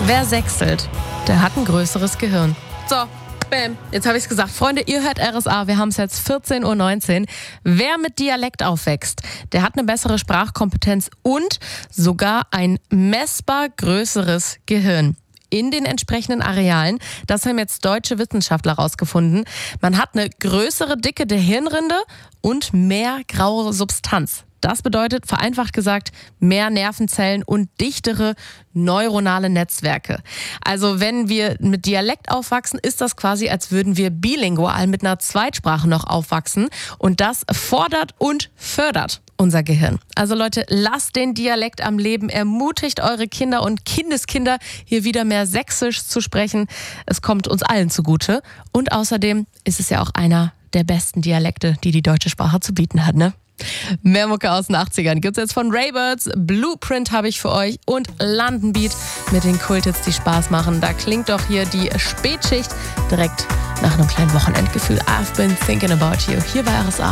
Wer sechselt, der hat ein größeres Gehirn. So, bam, jetzt habe ich es gesagt. Freunde, ihr hört RSA, wir haben es jetzt 14.19 Uhr. Wer mit Dialekt aufwächst, der hat eine bessere Sprachkompetenz und sogar ein messbar größeres Gehirn in den entsprechenden Arealen. Das haben jetzt deutsche Wissenschaftler herausgefunden. Man hat eine größere Dicke der Hirnrinde und mehr graue Substanz. Das bedeutet, vereinfacht gesagt, mehr Nervenzellen und dichtere neuronale Netzwerke. Also wenn wir mit Dialekt aufwachsen, ist das quasi, als würden wir bilingual mit einer Zweitsprache noch aufwachsen. Und das fordert und fördert unser Gehirn. Also Leute, lasst den Dialekt am Leben, ermutigt eure Kinder und Kindeskinder, hier wieder mehr Sächsisch zu sprechen. Es kommt uns allen zugute. Und außerdem ist es ja auch einer der besten Dialekte, die die deutsche Sprache zu bieten hat, ne? Mehr Mucke aus den 80ern gibt's jetzt von Raybirds, Blueprint habe ich für euch und London Beat mit den Kulthits, die Spaß machen. Da klingt doch hier die Spätschicht direkt nach einem kleinen Wochenendgefühl. I've been thinking about you. Hier bei RSA.